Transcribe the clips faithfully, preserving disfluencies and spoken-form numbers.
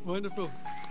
Wonderful.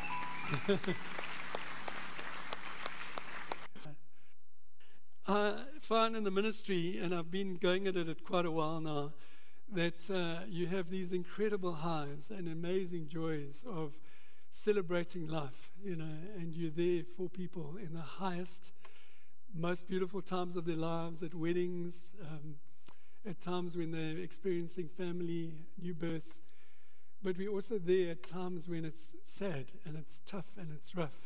I find in the ministry, and I've been going at it quite a while now, that uh, you have these incredible highs and amazing joys of celebrating life, you know, and you're there for people in the highest, most beautiful times of their lives, at weddings, um, at times when they're experiencing family, new birth. But we're also there at times when it's sad and it's tough and it's rough.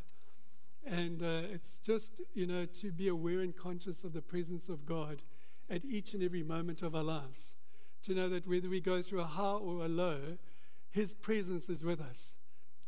And uh, it's just, you know, to be aware and conscious of the presence of God at each and every moment of our lives. To know that whether we go through a high or a low, His presence is with us.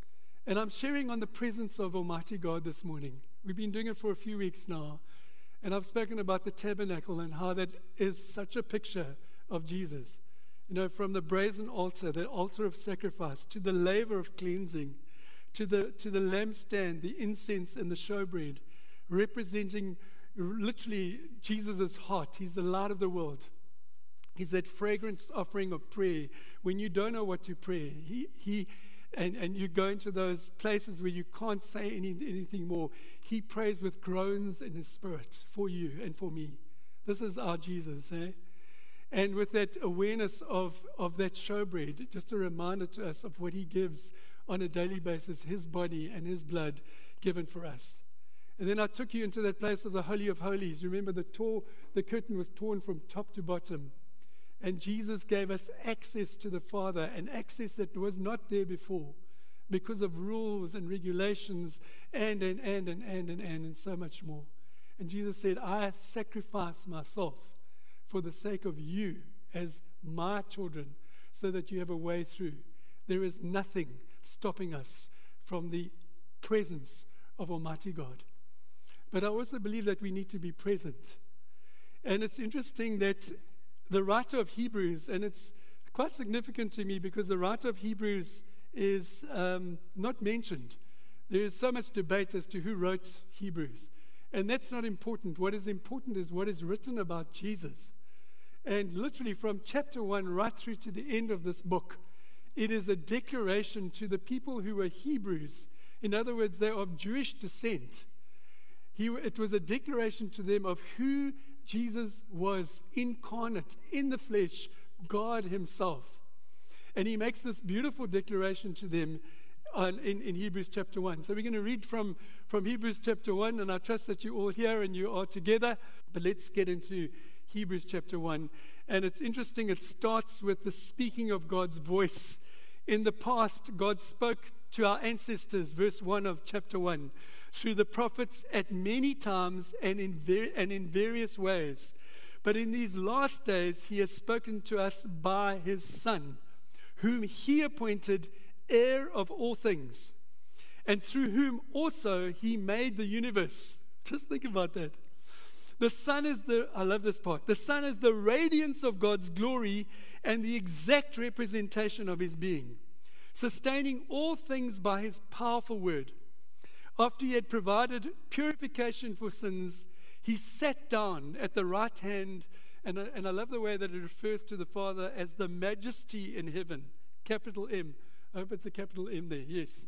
And I'm sharing on the presence of Almighty God this morning. We've been doing it for a few weeks now. And I've spoken about the tabernacle and how that is such a picture of Jesus. You know, from the brazen altar, the altar of sacrifice, to the laver of cleansing, to the to the lampstand, the incense and the showbread, representing literally Jesus' heart. He's the light of the world. He's that fragrant offering of prayer. When you don't know what to pray, he he and, and you go into those places where you can't say any, anything more. He prays with groans in His spirit for you and for me. This is our Jesus, eh? And with that awareness of, of that showbread, just a reminder to us of what He gives on a daily basis, His body and His blood given for us. And then I took you into that place of the Holy of Holies. Remember, the, tore, the curtain was torn from top to bottom. And Jesus gave us access to the Father, and access that was not there before because of rules and regulations and, and, and, and, and, and, and, and so much more. And Jesus said, I sacrifice myself for the sake of you as my children, so that you have a way through. There is nothing stopping us from the presence of Almighty God. But I also believe that we need to be present. And it's interesting that the writer of Hebrews, and it's quite significant to me because the writer of Hebrews is um, not mentioned. There is so much debate as to who wrote Hebrews. And that's not important. What is important is what is written about Jesus. And literally from chapter one right through to the end of this book, it is a declaration to the people who were Hebrews. In other words, they're of Jewish descent. He, it was a declaration to them of who Jesus was, incarnate, in the flesh, God Himself. And He makes this beautiful declaration to them on, in, in Hebrews chapter one. So we're going to read from, from Hebrews chapter one, and I trust that you're all here and you are together. But let's get into Hebrews chapter one. And it's interesting, it starts with the speaking of God's voice. In the past, God spoke to our ancestors, verse one of chapter one, through the prophets at many times and in, ver- and in various ways. But in these last days, He has spoken to us by His Son, whom He appointed heir of all things, and through whom also He made the universe. Just think about that. The Son is the, I love this part, the Son is the radiance of God's glory and the exact representation of His being, sustaining all things by His powerful word. After He had provided purification for sins, He sat down at the right hand, and, and I love the way that it refers to the Father as the majesty in heaven, capital M. I hope it's a capital M there, yes.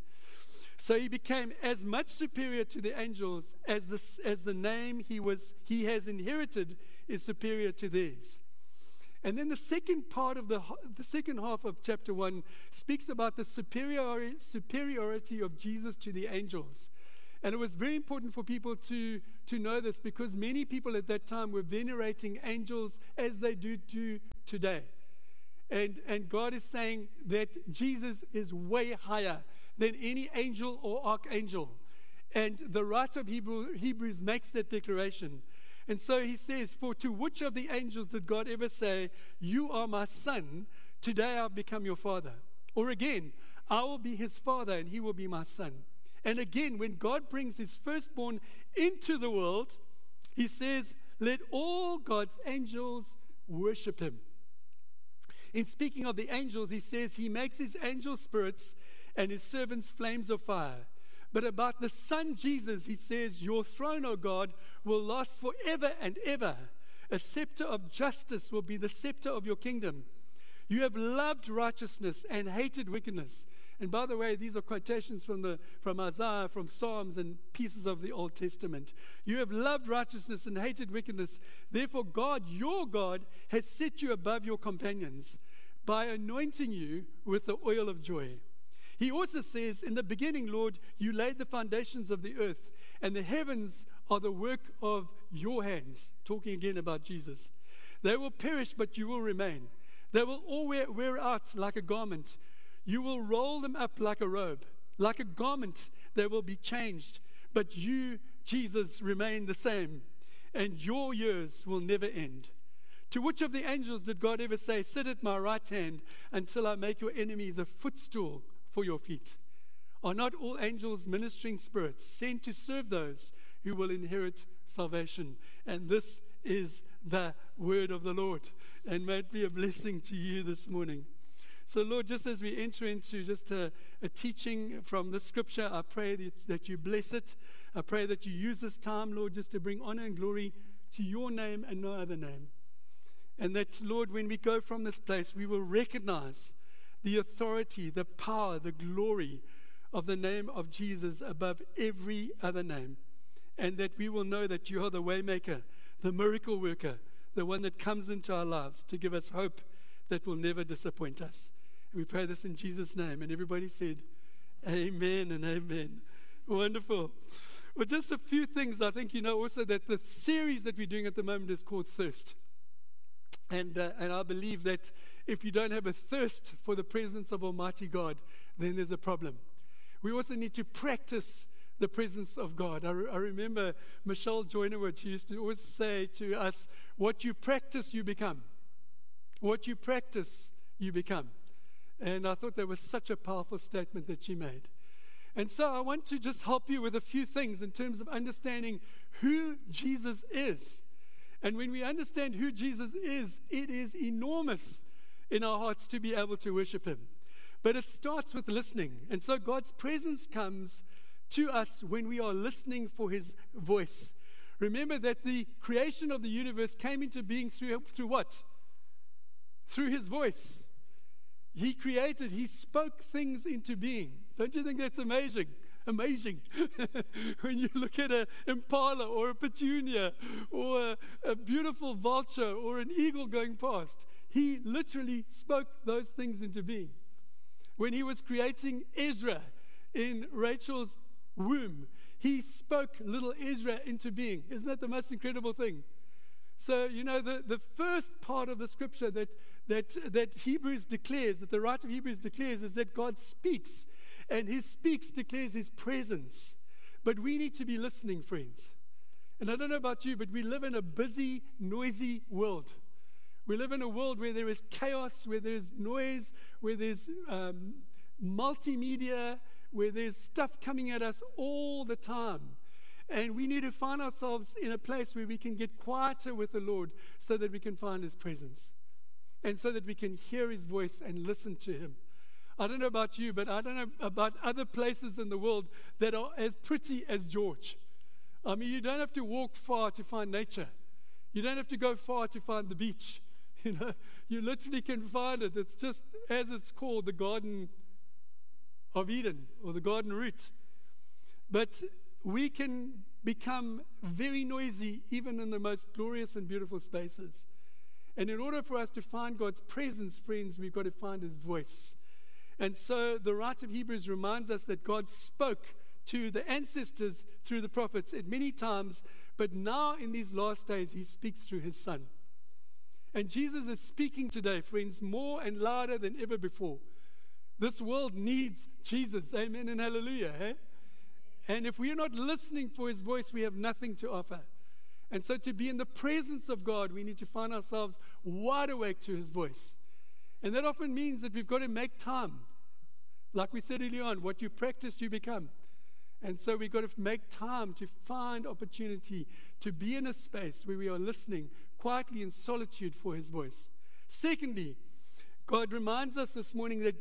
So He became as much superior to the angels as the, as the name he was he has inherited is superior to theirs. And then the second part of the the second half of chapter one speaks about the superiority, superiority of Jesus to the angels. And it was very important for people to, to know this, because many people at that time were venerating angels as they do to today. And, and God is saying that Jesus is way higher than any angel or archangel. And the writer of Hebrew, Hebrews makes that declaration. And so he says, for to which of the angels did God ever say, you are my son, today I've become your father? Or again, I will be his father and he will be my son. And again, when God brings his firstborn into the world, he says, let all God's angels worship him. In speaking of the angels, he says he makes his angel spirits and his servants flames of fire. But about the Son Jesus, he says, your throne, O God, will last forever and ever. A scepter of justice will be the scepter of your kingdom. You have loved righteousness and hated wickedness. And by the way, these are quotations from the from Isaiah, from Psalms, and pieces of the Old Testament. You have loved righteousness and hated wickedness. Therefore, God, your God, has set you above your companions by anointing you with the oil of joy. He also says, in the beginning, Lord, you laid the foundations of the earth, and the heavens are the work of your hands. Talking again about Jesus. They will perish, but you will remain. They will all wear, wear out like a garment. You will roll them up like a robe. Like a garment, they will be changed. But you, Jesus, remain the same, and your years will never end. To which of the angels did God ever say, sit at my right hand until I make your enemies a footstool for your feet? Are not all angels ministering spirits sent to serve those who will inherit salvation? And this is the word of the Lord. And may it be a blessing to you this morning. So, Lord, just as we enter into just a, a teaching from the scripture, I pray that, that you bless it. I pray that you use this time, Lord, just to bring honor and glory to your name and no other name. And that, Lord, when we go from this place, we will recognize the authority, the power, the glory of the name of Jesus above every other name. And that we will know that you are the way maker, the miracle worker, the one that comes into our lives to give us hope that will never disappoint us. And we pray this in Jesus' name. And everybody said, amen and amen. Wonderful. Well, just a few things. I think you know also that the series that we're doing at the moment is called Thirst. And, uh, and I believe that if you don't have a thirst for the presence of Almighty God, then there's a problem. We also need to practice the presence of God. I, re- I remember Michelle Joynerwood, she used to always say to us, what you practice, you become. What you practice, you become. And I thought that was such a powerful statement that she made. And so I want to just help you with a few things in terms of understanding who Jesus is. And when we understand who Jesus is, it is enormous in our hearts to be able to worship him. But it starts with listening. And so God's presence comes to us when we are listening for his voice. Remember that the creation of the universe came into being through, through what? Through his voice. He created, he spoke things into being. Don't you think that's amazing? Amazing. When you look at an impala or a petunia or a, a beautiful vulture or an eagle going past, he literally spoke those things into being. When he was creating Ezra in Rachel's womb, he spoke little Ezra into being. Isn't that the most incredible thing? So, you know, the, the first part of the scripture that, that, that Hebrews declares, that the writer of Hebrews declares, is that God speaks. And he speaks, declares his presence. But we need to be listening, friends. And I don't know about you, but we live in a busy, noisy world. We live in a world where there is chaos, where there's noise, where there's um, multimedia, where there's stuff coming at us all the time. And we need to find ourselves in a place where we can get quieter with the Lord so that we can find his presence. And so that we can hear his voice and listen to him. I don't know about you, but I don't know about other places in the world that are as pretty as George. I mean, you don't have to walk far to find nature. You don't have to go far to find the beach. You know, you literally can find it. It's just, as it's called, the Garden of Eden or the Garden Route. But we can become very noisy even in the most glorious and beautiful spaces. And in order for us to find God's presence, friends, we've got to find his voice. And so the writer of Hebrews reminds us that God spoke to the ancestors through the prophets at many times, but now in these last days, he speaks through his Son. And Jesus is speaking today, friends, more and louder than ever before. This world needs Jesus. Amen and hallelujah. Eh? And if we are not listening for his voice, we have nothing to offer. And so to be in the presence of God, we need to find ourselves wide awake to his voice. And that often means that we've got to make time. Like we said earlier on, what you practice, you become. And so we've got to make time to find opportunity to be in a space where we are listening quietly in solitude for his voice. Secondly, God reminds us this morning that